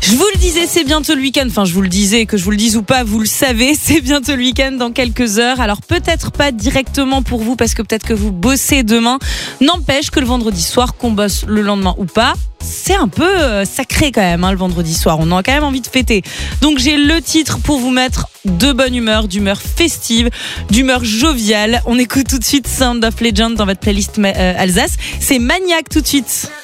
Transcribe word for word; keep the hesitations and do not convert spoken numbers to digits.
Je vous le disais, c'est bientôt le week-end. Enfin, je vous le disais, que je vous le dise ou pas, vous le savez, c'est bientôt le week-end dans quelques heures. Alors peut-être pas directement pour vous, parce que peut-être que vous bossez demain. N'empêche que le vendredi soir, qu'on bosse le lendemain ou pas, c'est un peu euh, sacré quand même, hein, le vendredi soir. On a quand même envie de fêter. Donc j'ai le titre pour vous mettre de bonne humeur, d'humeur festive, d'humeur joviale. On écoute tout de suite Sound of Legend dans votre playlist euh, Alsace. C'est Maniac tout de suite.